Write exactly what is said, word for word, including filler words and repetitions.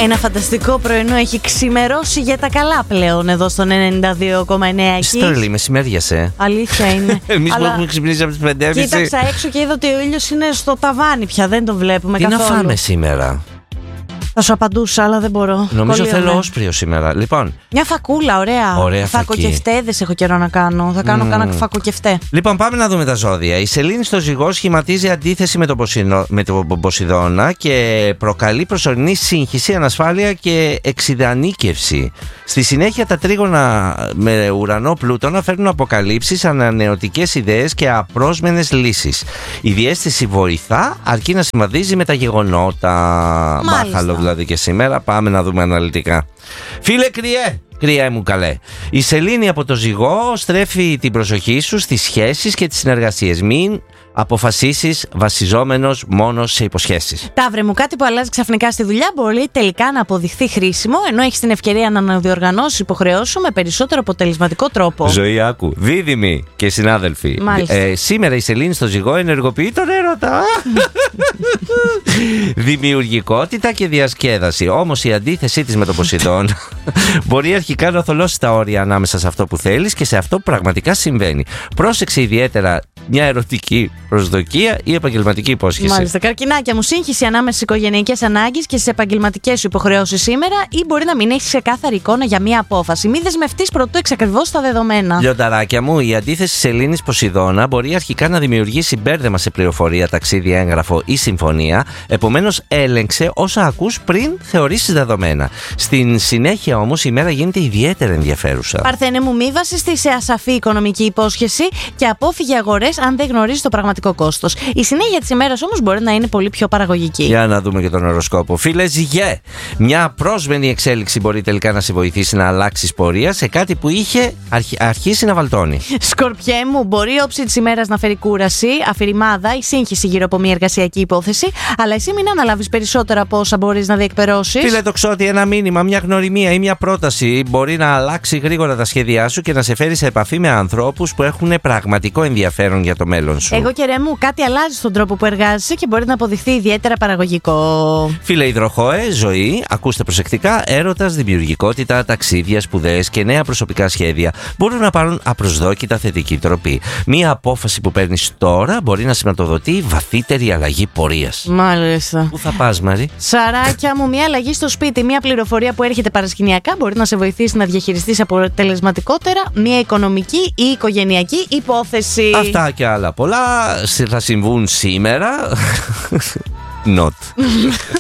Ένα φανταστικό πρωινό έχει ξημερώσει για τα καλά πλέον εδώ στον ενενήντα δύο κόμμα εννέα. Στρελή, μεσημέριασε. Αλήθεια είναι. Εμείς Αλλά... που έχουμε ξυπνήσει από τις πέντε και μισή. Κοίταξα έξω και είδα ότι ο ήλιος είναι στο ταβάνι πια. Δεν τον βλέπουμε Τι καθόλου. Τι να φάμε σήμερα? Θα σου απαντούσα, αλλά δεν μπορώ. Νομίζω Κολλείομαι. θέλω όσπριο σήμερα. Λοιπόν. Μια φακούλα, ωραία. Ωραία φακοκεφτέδες έχω καιρό να κάνω. Θα κάνω mm. κάνα φακοκεφτέ. Λοιπόν, πάμε να δούμε τα ζώδια. Η Σελήνη στο Ζυγό σχηματίζει αντίθεση με τον Ποσεινο... Ποσειδώνα και προκαλεί προσωρινή σύγχυση, ανασφάλεια και εξειδανίκευση. Στη συνέχεια, τα τρίγωνα με ουρανό Πλούτονα φέρνουν αποκαλύψεις, ανανεωτικές ιδέες και απρόσμενες λύσεις. Η διαίσθηση βοηθά, αρκεί να συμβαδίζει με τα γεγονότα. Μπάχαλο δηλαδή και σήμερα. Πάμε να δούμε αναλυτικά. Φίλε Κριέ, Κριέ μου καλέ. Η Σελήνη από το Ζυγό στρέφει την προσοχή σου στις σχέσεις και τις συνεργασίες. Μην αποφασίσεις βασιζόμενος μόνο σε υποσχέσεις. Ταύρε μου, κάτι που αλλάζει ξαφνικά στη δουλειά μπορεί τελικά να αποδειχθεί χρήσιμο, ενώ έχεις την ευκαιρία να αναδιοργανώσεις υποχρεώσεις σου με περισσότερο αποτελεσματικό τρόπο. Ζωή, άκου. Δίδυμοι και συνάδελφοι. Ε, σήμερα η Σελήνη στο Ζυγό ενεργοποιεί τον έρωτα. Δημιουργικότητα και διασκέδαση. Όμως η αντίθεσή της με τον Ποσειδώνα μπορεί αρχικά να θολώσει τα όρια ανάμεσα σε αυτό που θέλεις και σε αυτό που πραγματικά συμβαίνει. Πρόσεξε ιδιαίτερα μια ερωτική προσδοκία ή επαγγελματική υπόσχεση. Μάλιστα. Καρκινάκια μου, σύγχυση ανάμεσα στις οικογενειακές ανάγκες και στις επαγγελματικές σου υποχρεώσεις σήμερα, ή μπορεί να μην έχεις ξεκάθαρη εικόνα για μια απόφαση. Μην δεσμευτείς προτού εξακριβώσεις τα δεδομένα. Λιονταράκια μου, η αντίθεση Σελήνης Ποσειδώνα μπορεί αρχικά να δημιουργήσει μπέρδεμα σε πληροφορία, ταξίδι, έγγραφο ή συμφωνία. Επομένως, έλεγξε όσα ακούς πριν θεωρήσεις δεδομένα. Στην συνέχεια όμως, η μέρα γίνεται ιδιαίτερα ενδιαφέρουσα. Παρθένε μου, μη βασιστείς σε ασαφή οικονομική υπόσχεση και απόφυγε αγορές αν δεν γνωρίζεις το πραγματικό κόστος. Η συνέχεια της ημέρας όμως μπορεί να είναι πολύ πιο παραγωγική. Για να δούμε και τον οροσκόπο. Φίλε Ζυγέ, μια απρόσμενη εξέλιξη μπορεί τελικά να σε βοηθήσει να αλλάξεις πορεία σε κάτι που είχε αρχι... αρχίσει να βαλτώνει. Σκορπιέ μου, μπορεί η όψη της ημέρας να φέρει κούραση, αφηρημάδα ή σύγχυση γύρω από μια εργασιακή υπόθεση, αλλά εσύ μην αναλάβεις περισσότερα από όσα μπορείς να διεκπερώσεις. Φίλε Τοξότη, ένα μήνυμα, μια γνωριμία ή μια πρόταση μπορεί να αλλάξει γρήγορα τα σχέδιά σου και να σε φέρει σε επαφή με ανθρώπους που έχουν πραγματικό ενδιαφέρον για το μέλλον σου. Εγώ και ρε μου, κάτι αλλάζει στον τρόπο που εργάζεσαι και μπορεί να αποδειχθεί ιδιαίτερα παραγωγικό. Φίλε Υδροχόε, ζωή, ακούστε προσεκτικά. Έρωτας, δημιουργικότητα, ταξίδια, σπουδές και νέα προσωπικά σχέδια μπορούν να πάρουν απροσδόκητα θετική τροπή. Μία απόφαση που παίρνεις τώρα μπορεί να σηματοδοτεί βαθύτερη αλλαγή πορείας. Μάλιστα. Πού θα πας, Μαρή? Σαράκια μου, μία αλλαγή στο σπίτι, μία πληροφορία που έρχεται παρασκηνιακά μπορεί να σε βοηθήσει να διαχειριστείς αποτελεσματικότερα μία οικονομική ή οικογενειακή υπόθεση. Αυτά και άλλα πολλά θα συμβούν σήμερα. Not.